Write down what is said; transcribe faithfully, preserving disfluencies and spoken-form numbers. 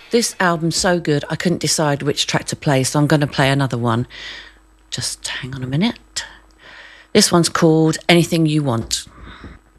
This album's so good, I couldn't decide which track to play, so I'm going to play another one. Just hang on a minute. This one's called Anything You Want.